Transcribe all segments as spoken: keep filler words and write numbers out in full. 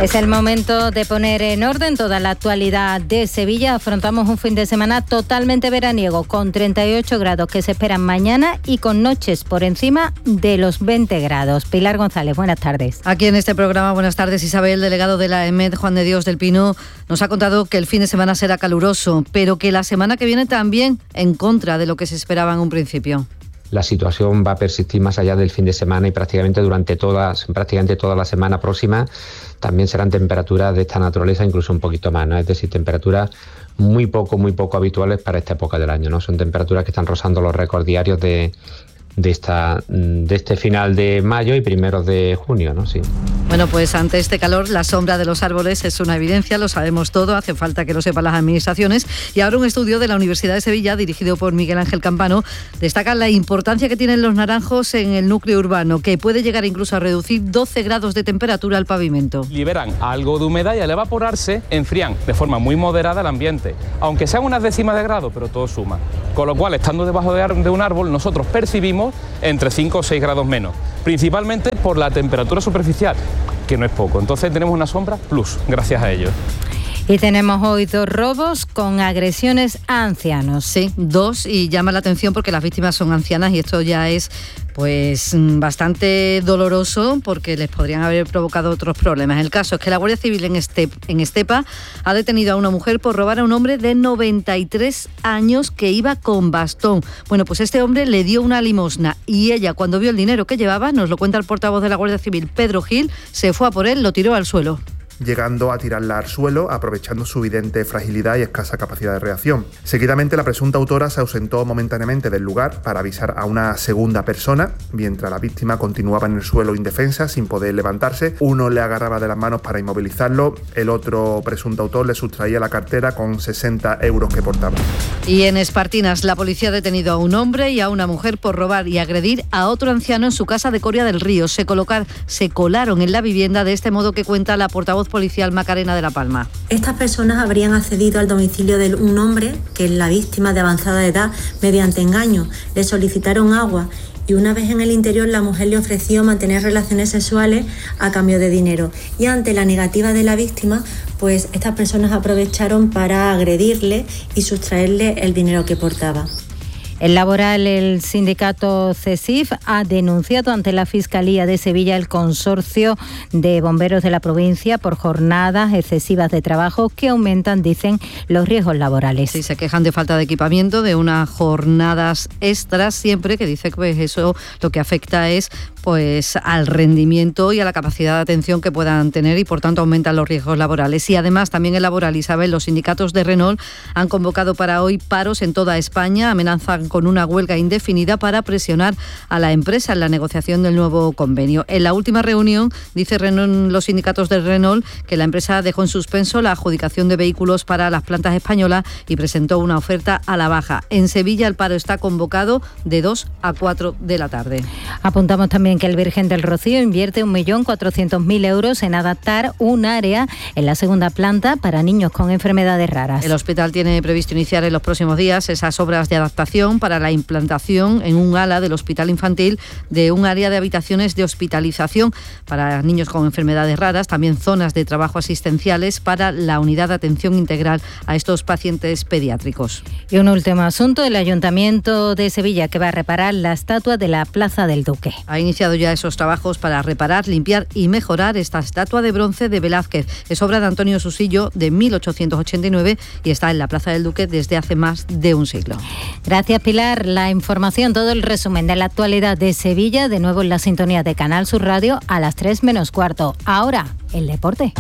Es el momento de poner en orden toda la actualidad de Sevilla. Afrontamos un fin de semana totalmente veraniego, con treinta y ocho grados que se esperan mañana y con noches por encima de los veinte grados. Pilar González, buenas tardes. Aquí en este programa, buenas tardes, Isabel, delegado de la E M E D, Juan de Dios del Pino, nos ha contado que el fin de semana será caluroso, pero que la semana que viene también en contra de lo que se esperaba en un principio. La situación va a persistir más allá del fin de semana y prácticamente durante todas, prácticamente toda la semana próxima también serán temperaturas de esta naturaleza, incluso un poquito más, ¿no? Es decir, temperaturas muy poco, muy poco habituales para esta época del año, ¿no? Son temperaturas que están rozando los récords diarios de, de, esta, de este final de mayo y primeros de junio, ¿no? Sí. Bueno, pues ante este calor, la sombra de los árboles es una evidencia, lo sabemos todo, hace falta que lo sepan las administraciones. Y ahora un estudio de la Universidad de Sevilla, dirigido por Miguel Ángel Campano, destaca la importancia que tienen los naranjos en el núcleo urbano, que puede llegar incluso a reducir doce grados de temperatura al pavimento. Liberan algo de humedad y al evaporarse enfrían de forma muy moderada el ambiente, aunque sean unas décimas de grado, pero todo suma. Con lo cual, estando debajo de un árbol, nosotros percibimos entre cinco o seis grados menos, principalmente por la temperatura superficial, que no es poco. Entonces tenemos una sombra plus, gracias a ello. Y tenemos hoy dos robos con agresiones a ancianos. Sí, dos, y llama la atención porque las víctimas son ancianas y esto ya es pues bastante doloroso porque les podrían haber provocado otros problemas. El caso es que la Guardia Civil en, Estep, en Estepa ha detenido a una mujer por robar a un hombre de noventa y tres años que iba con bastón. Bueno, pues este hombre le dio una limosna y ella, cuando vio el dinero que llevaba, nos lo cuenta el portavoz de la Guardia Civil, Pedro Gil, se fue a por él, lo tiró al suelo, llegando a tirarla al suelo, aprovechando su evidente fragilidad y escasa capacidad de reacción. Seguidamente, la presunta autora se ausentó momentáneamente del lugar para avisar a una segunda persona, mientras la víctima continuaba en el suelo indefensa, sin poder levantarse. Uno le agarraba de las manos para inmovilizarlo, el otro presunto autor le sustraía la cartera con sesenta euros que portaba. Y en Espartinas, la policía ha detenido a un hombre y a una mujer por robar y agredir a otro anciano en su casa de Coria del Río. Se, colocar, se colaron en la vivienda, de este modo que cuenta la portavoz policial Macarena de la Palma. Estas personas habrían accedido al domicilio de un hombre, que es la víctima de avanzada edad, mediante engaño. Le solicitaron agua y una vez en el interior la mujer le ofreció mantener relaciones sexuales a cambio de dinero. Y ante la negativa de la víctima, pues estas personas aprovecharon para agredirle y sustraerle el dinero que portaba. En laboral, el sindicato CESIF ha denunciado ante la Fiscalía de Sevilla el consorcio de bomberos de la provincia por jornadas excesivas de trabajo que aumentan, dicen, los riesgos laborales. Sí, se quejan de falta de equipamiento, de unas jornadas extras siempre, que dice que pues, eso lo que afecta es pues al rendimiento y a la capacidad de atención que puedan tener y por tanto aumentan los riesgos laborales. Y además también en laboral, Isabel, los sindicatos de Renault han convocado para hoy paros en toda España, amenazan con una huelga indefinida para presionar a la empresa en la negociación del nuevo convenio. En la última reunión, dice Renault, los sindicatos de Renault, que la empresa dejó en suspenso la adjudicación de vehículos para las plantas españolas y presentó una oferta a la baja. En Sevilla el paro está convocado de dos a cuatro de la tarde. Apuntamos también que el Virgen del Rocío invierte un millón cuatrocientos mil euros en adaptar un área en la segunda planta para niños con enfermedades raras. El hospital tiene previsto iniciar en los próximos días esas obras de adaptación para la implantación en un ala del hospital infantil de un área de habitaciones de hospitalización para niños con enfermedades raras, también zonas de trabajo asistenciales para la unidad de atención integral a estos pacientes pediátricos. Y un último asunto, el Ayuntamiento de Sevilla, que va a reparar la estatua de la Plaza del Duque. Ha iniciado ya esos trabajos para reparar, limpiar y mejorar esta estatua de bronce de Velázquez. Es obra de Antonio Susillo de mil ochocientos ochenta y nueve y está en la Plaza del Duque desde hace más de un siglo. Gracias, Pilar. La información, todo el resumen de la actualidad de Sevilla, de nuevo en la sintonía de Canal Sur Radio a las tres menos cuarto. Ahora, el deporte.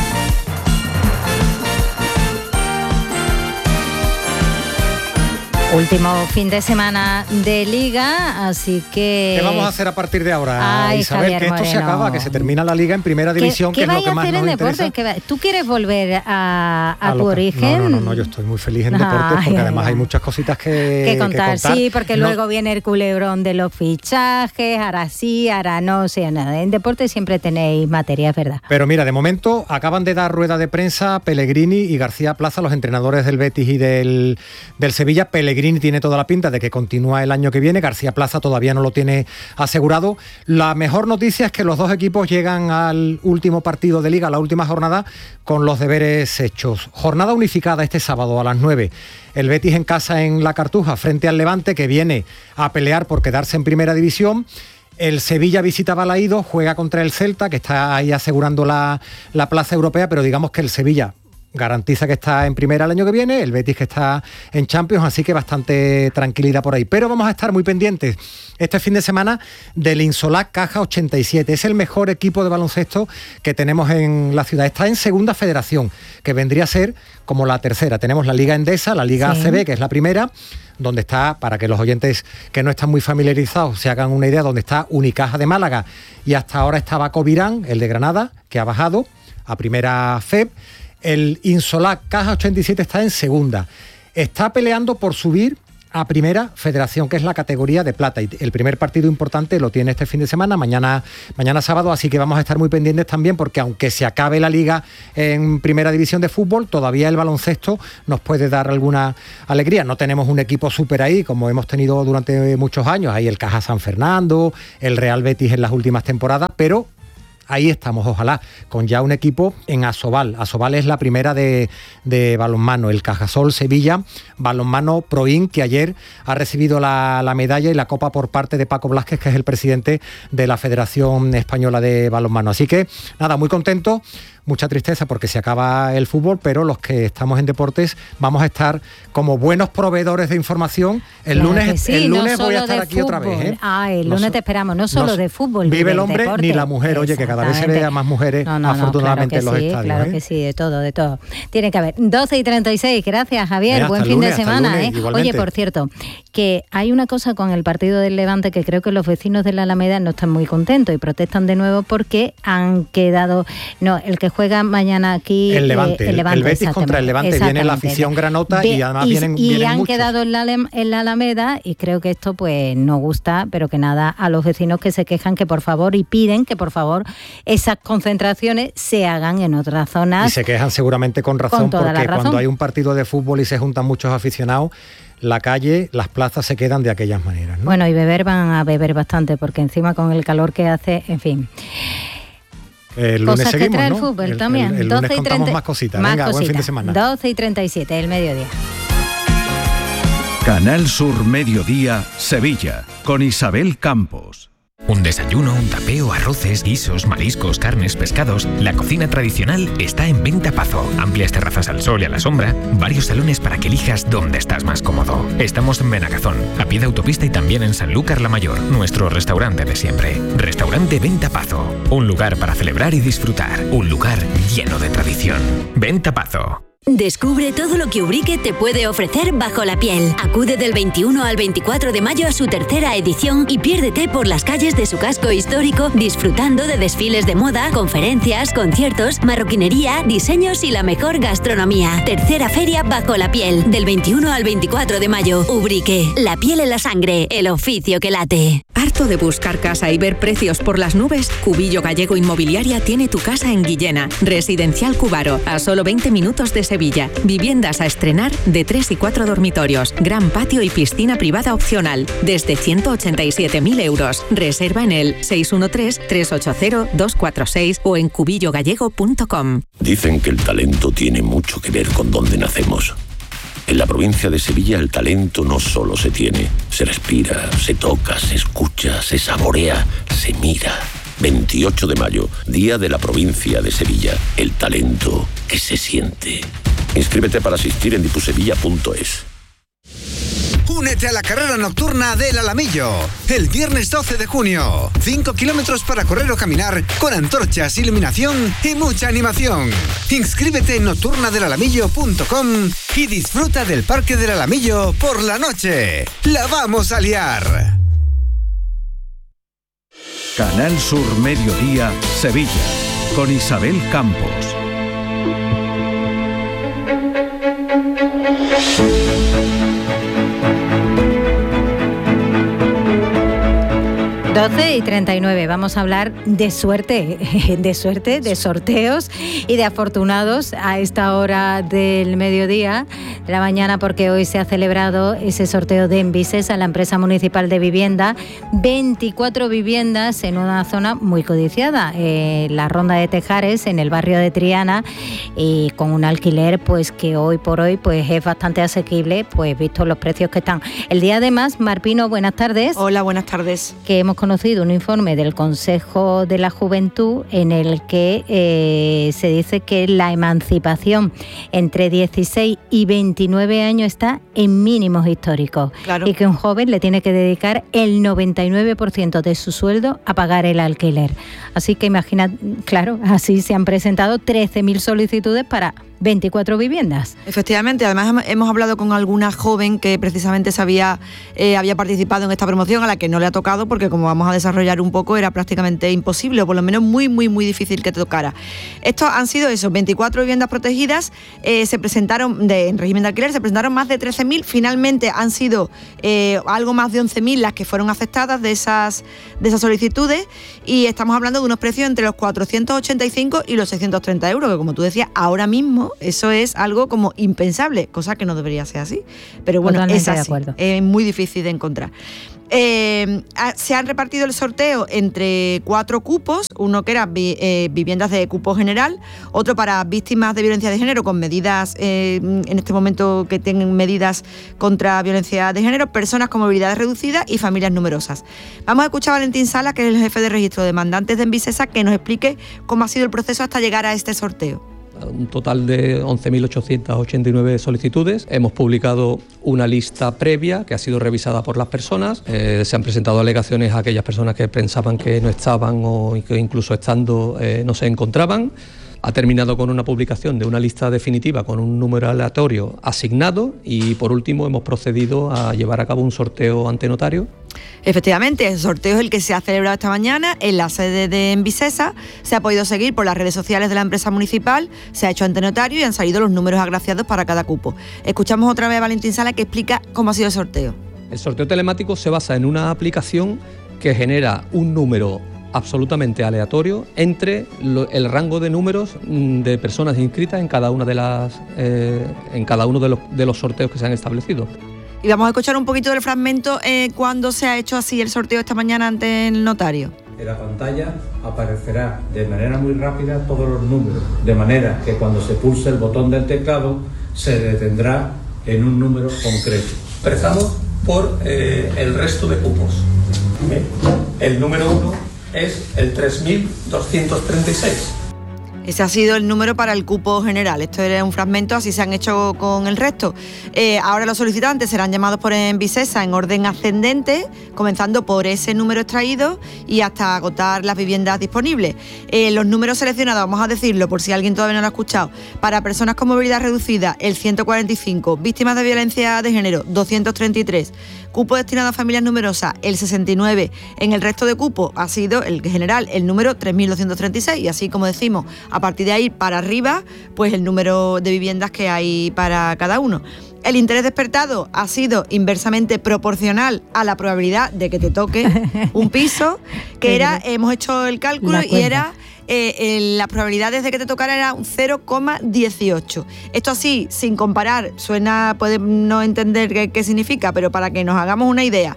Último fin de semana de Liga, así que... ¿Qué vamos a hacer a partir de ahora, Ay, Isabel? Javier que esto Moreno. se acaba, que se termina la Liga en Primera División, que es lo que más nos interesa. ¿Qué va? ¿Tú quieres volver a, a, a tu que, origen? No, no, no, no, yo estoy muy feliz en deportes porque ay, además ay, hay muchas cositas que, que, contar, que contar. Sí, porque no. Luego viene el culebrón de los fichajes, ahora sí, ahora no, o sea, nada. En deporte siempre tenéis materia, es verdad. Pero mira, de momento acaban de dar rueda de prensa Pellegrini y García Plaza, los entrenadores del Betis y del, del Sevilla. Pellegrini Pellegrini tiene toda la pinta de que continúa el año que viene, García Plaza todavía no lo tiene asegurado. La mejor noticia es que los dos equipos llegan al último partido de Liga, la última jornada, con los deberes hechos. Jornada unificada este sábado a las nueve. El Betis en casa en La Cartuja frente al Levante, que viene a pelear por quedarse en Primera División. El Sevilla visita Balaídos, juega contra el Celta, que está ahí asegurando la, la plaza europea, pero digamos que el Sevilla garantiza que está en primera el año que viene, el Betis que está en Champions, así que bastante tranquilidad por ahí. Pero vamos a estar muy pendientes este fin de semana del Insolac Caja ochenta y siete. Es el mejor equipo de baloncesto que tenemos en la ciudad. Está en segunda federación, que vendría a ser como la tercera. Tenemos la Liga Endesa, la Liga sí. A C B, que es la primera, donde está, para que los oyentes que no están muy familiarizados se hagan una idea, donde está Unicaja de Málaga, y hasta ahora estaba Covirán, el de Granada, que ha bajado a primera F E B. El Insolac Caja ochenta y siete está en segunda. Está peleando por subir a primera federación, que es la categoría de plata. Y el primer partido importante lo tiene este fin de semana, mañana, mañana sábado, así que vamos a estar muy pendientes también, porque aunque se acabe la liga en primera división de fútbol, todavía el baloncesto nos puede dar alguna alegría. No tenemos un equipo súper ahí, como hemos tenido durante muchos años. Ahí el Caja San Fernando, el Real Betis en las últimas temporadas, pero ahí estamos, ojalá, con ya un equipo en Asobal. Asobal es la primera de, de balonmano, el Cajasol Sevilla, balonmano Proin, que ayer ha recibido la, la medalla y la copa por parte de Paco Blázquez, que es el presidente de la Federación Española de Balonmano. Así que, nada, muy contento. Mucha tristeza porque se acaba el fútbol, pero los que estamos en deportes vamos a estar como buenos proveedores de información. El claro lunes, sí, el lunes no voy a estar aquí fútbol. Otra vez. ¿eh? Ah, el no lunes so, te esperamos, no solo no, de fútbol. Vive el hombre deporte. ni la mujer, oye, que cada vez se ve a más mujeres, no, no, afortunadamente, no, claro en los sí, estadios. Claro ¿eh? que sí, de todo, de todo. Tiene que haber. doce y treinta y seis, gracias Javier, eh, buen fin lunes, de semana. lunes, ¿eh? Oye, por cierto, que hay una cosa con el partido del Levante que creo que los vecinos de la Alameda no están muy contentos y protestan de nuevo porque han quedado, no, el que juega mañana aquí... El Levante. El, Levante, el Betis contra el Levante, viene la afición granota y además y, vienen, y vienen han muchos. quedado en la, en la Alameda y creo que esto pues no gusta, pero que nada, a los vecinos que se quejan que por favor y piden que por favor esas concentraciones se hagan en otras zonas. Y se quejan seguramente con razón, con toda porque la razón. Cuando hay un partido de fútbol y se juntan muchos aficionados, la calle, las plazas se quedan de aquellas maneras, ¿no? Bueno, y beber van a beber bastante, porque encima con el calor que hace, en fin... El lunes cosas seguimos, que trae ¿no? el fútbol el, también. El, el lunes contamos más cositas. Más Venga, cositas. Buen fin de semana. doce y treinta y siete, el mediodía. Canal Sur Mediodía, Sevilla, con Isabel Campos. Un desayuno, un tapeo, arroces, guisos, mariscos, carnes, pescados. La cocina tradicional está en Venta Pazo. Amplias terrazas al sol y a la sombra. Varios salones para que elijas dónde estás más cómodo. Estamos en Benagazón, a pie de autopista, y también en Sanlúcar la Mayor, nuestro restaurante de siempre. Restaurante Venta Pazo. Un lugar para celebrar y disfrutar. Un lugar lleno de tradición. Venta Pazo. Descubre todo lo que Ubrique te puede ofrecer bajo la piel. Acude del veintiuno al veinticuatro de mayo a su tercera edición y piérdete por las calles de su casco histórico, disfrutando de desfiles de moda, conferencias, conciertos, marroquinería, diseños y la mejor gastronomía. Tercera feria bajo la piel, del veintiuno al veinticuatro de mayo. Ubrique, la piel en la sangre, el oficio que late. ¿Harto de buscar casa y ver precios por las nubes? Cubillo Gallego Inmobiliaria tiene tu casa en Guillena. Residencial Cubaro, a solo veinte minutos de Sevilla. Viviendas a estrenar de tres y cuatro dormitorios. Gran patio y piscina privada opcional. Desde ciento ochenta y siete mil euros. Reserva en el seis uno tres, tres ocho cero, dos cuatro seis o en cubillo gallego punto com. Dicen que el talento tiene mucho que ver con dónde nacemos. En la provincia de Sevilla el talento no solo se tiene, se respira, se toca, se escucha, se saborea, se mira. veintiocho de mayo, Día de la Provincia de Sevilla. El talento que se siente. Inscríbete para asistir en dipusevilla punto es. Únete a la carrera nocturna del Alamillo, el viernes doce de junio. cinco kilómetros para correr o caminar, con antorchas, iluminación y mucha animación. Inscríbete en nocturna del alamillo punto com y disfruta del Parque del Alamillo por la noche. ¡La vamos a liar! Canal Sur Mediodía, Sevilla, con Isabel Campos. doce y treinta y nueve, vamos a hablar de suerte, de suerte, de sorteos y de afortunados a esta hora del mediodía, de la mañana, porque hoy se ha celebrado ese sorteo de Envisesa, la empresa municipal de vivienda, veinticuatro viviendas en una zona muy codiciada, eh, la Ronda de Tejares, en el barrio de Triana, y con un alquiler pues que hoy por hoy pues es bastante asequible, pues visto los precios que están. El día además, Marpino, buenas tardes. Hola, buenas tardes. Que hemos conocido un informe del Consejo de la Juventud en el que eh, se dice que la emancipación entre dieciséis y veintinueve años está en mínimos históricos. Claro. Y que un joven le tiene que dedicar el noventa y nueve por ciento de su sueldo a pagar el alquiler. Así que imagina, claro, así se han presentado trece mil solicitudes para veinticuatro viviendas. Efectivamente, además hemos hablado con alguna joven que precisamente se había, eh, había participado en esta promoción, a la que no le ha tocado porque, como vamos a desarrollar un poco, era prácticamente imposible, o por lo menos muy, muy, muy difícil que te tocara. Estos han sido esos, veinticuatro viviendas protegidas, eh, se presentaron de, en régimen de alquiler, se presentaron más de trece mil, finalmente han sido eh, algo más de once mil las que fueron aceptadas de esas, de esas solicitudes, y estamos hablando de unos precios entre los cuatrocientos ochenta y cinco y los seiscientos treinta euros, que, como tú decías, ahora mismo eso es algo como impensable, cosa que no debería ser así. Pero bueno, totalmente es así, es muy difícil de encontrar. Eh, se han repartido el sorteo entre cuatro cupos, uno que era vi, eh, viviendas de cupo general, otro para víctimas de violencia de género con medidas, eh, en este momento que tienen medidas contra violencia de género, personas con movilidad reducida y familias numerosas. Vamos a escuchar a Valentín Sala, que es el jefe de registro de demandantes de Envisesa, que nos explique cómo ha sido el proceso hasta llegar a este sorteo. Un total de once mil ochocientas ochenta y nueve solicitudes. Hemos publicado una lista previa que ha sido revisada por las personas. Eh, se han presentado alegaciones a aquellas personas que pensaban que no estaban o que incluso estando eh, no se encontraban. Ha terminado con una publicación de una lista definitiva con un número aleatorio asignado, y por último hemos procedido a llevar a cabo un sorteo ante notario. Efectivamente, el sorteo es el que se ha celebrado esta mañana en la sede de Envisesa. Se ha podido seguir por las redes sociales de la empresa municipal, se ha hecho ante notario y han salido los números agraciados para cada cupo. Escuchamos otra vez a Valentín Sala, que explica cómo ha sido el sorteo. El sorteo telemático se basa en una aplicación que genera un número absolutamente aleatorio entre lo, el rango de números de personas inscritas en cada una de las eh, en cada uno de los, de los sorteos que se han establecido. Y vamos a escuchar un poquito del fragmento eh, cuando se ha hecho así el sorteo esta mañana ante el notario. En la pantalla aparecerá de manera muy rápida todos los números, de manera que cuando se pulse el botón del teclado se detendrá en un número concreto. Empezamos por eh, el resto de cupos. Bien. El número uno es el tres mil doscientos treinta y seis. Ese ha sido el número para el cupo general. Esto era un fragmento, así se han hecho con el resto. Eh, ahora los solicitantes serán llamados por Envisesa en orden ascendente, comenzando por ese número extraído y hasta agotar las viviendas disponibles. Eh, los números seleccionados, vamos a decirlo por si alguien todavía no lo ha escuchado: para personas con movilidad reducida, el ciento cuarenta y cinco, víctimas de violencia de género, doscientos treinta y tres, cupo destinado a familias numerosas, el sesenta y nueve. En el resto de cupos ha sido el general, el número tres mil doscientos treinta y seis, y así, como decimos, a partir de ahí para arriba, pues el número de viviendas que hay para cada uno. El interés despertado ha sido inversamente proporcional a la probabilidad de que te toque un piso, que era, hemos hecho el cálculo y era... Eh, eh, las probabilidades de que te tocara era un cero coma dieciocho. Esto así, sin comparar, suena, puede no entender qué, qué significa, pero para que nos hagamos una idea.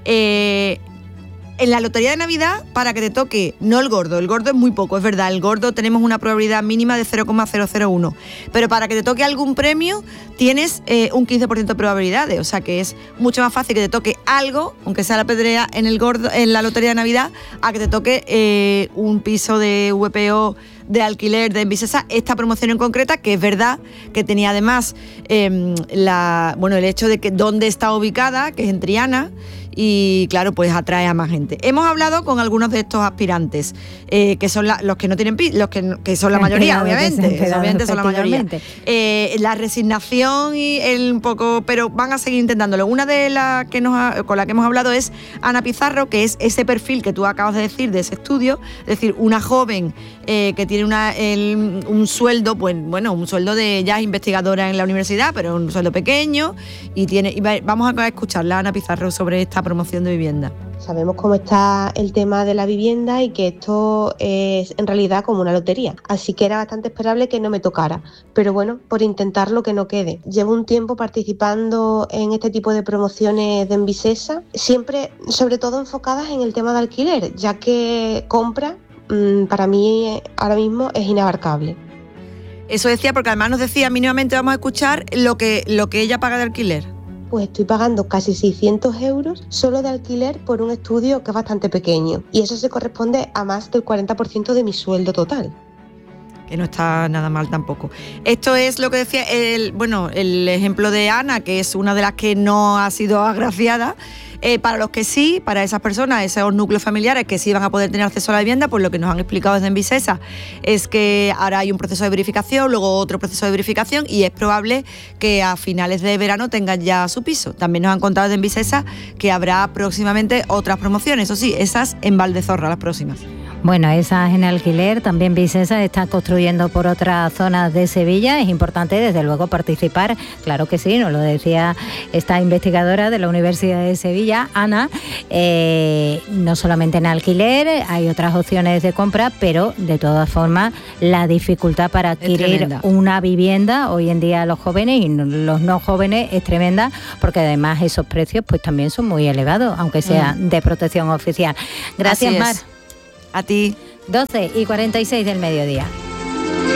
Eh, En la lotería de Navidad, para que te toque, no el gordo, el gordo es muy poco, es verdad, el gordo tenemos una probabilidad mínima de cero coma cero cero uno, pero para que te toque algún premio tienes eh, un quince por ciento de probabilidades, o sea que es mucho más fácil que te toque algo, aunque sea la pedrea en el gordo, en la lotería de Navidad, a que te toque eh, un piso de V P O de alquiler de Envisesa, esta promoción en concreta, que es verdad que tenía además eh, la, bueno, el hecho de que dónde está ubicada, que es en Triana, y claro, pues atrae a más gente. Hemos hablado con algunos de estos aspirantes, eh, que son la, los que no tienen pi, los que, que son la mayoría, obviamente, obviamente son la mayoría. Eh, la resignación y el un poco, pero van a seguir intentándolo. Una de las que nos ha, con la que hemos hablado es Ana Pizarro, que es ese perfil que tú acabas de decir de ese estudio, es decir, una joven eh, que tiene una, el, un sueldo, pues bueno, un sueldo de ya investigadora en la universidad, pero un sueldo pequeño, y tiene, y vamos a escucharla, Ana Pizarro, sobre esta promoción de vivienda. Sabemos cómo está el tema de la vivienda y que esto es en realidad como una lotería. Así que era bastante esperable que no me tocara. Pero bueno, por intentarlo que no quede. Llevo un tiempo participando en este tipo de promociones de Envisesa, siempre sobre todo enfocadas en el tema de alquiler, ya que compra mmm, para mí ahora mismo es inabarcable. Eso decía, porque además nos decía, mínimamente vamos a escuchar lo que, lo que ella paga de alquiler. Pues estoy pagando casi seiscientos euros solo de alquiler por un estudio que es bastante pequeño. Y eso se corresponde a más del cuarenta por ciento de mi sueldo total. Que no está nada mal tampoco. Esto es lo que decía, el, bueno, el ejemplo de Ana, que es una de las que no ha sido agraciada. Eh, para los que sí, para esas personas, esos núcleos familiares que sí van a poder tener acceso a la vivienda, pues lo que nos han explicado desde Envisesa es que ahora hay un proceso de verificación, luego otro proceso de verificación y es probable que a finales de verano tengan ya su piso. También nos han contado desde Envisesa que habrá próximamente otras promociones, eso sí, esas en Valdezorra, las próximas. Bueno, esas en alquiler, también Visesa está construyendo por otras zonas de Sevilla. Es importante, desde luego, participar. Claro que sí, nos lo decía esta investigadora de la Universidad de Sevilla, Ana. Eh, no solamente en alquiler, hay otras opciones de compra, pero de todas formas la dificultad para adquirir una vivienda hoy en día los jóvenes y los no jóvenes es tremenda, porque además esos precios pues también son muy elevados, aunque sea mm. de protección oficial. Gracias, Mar. A ti. doce y cuarenta y seis del mediodía.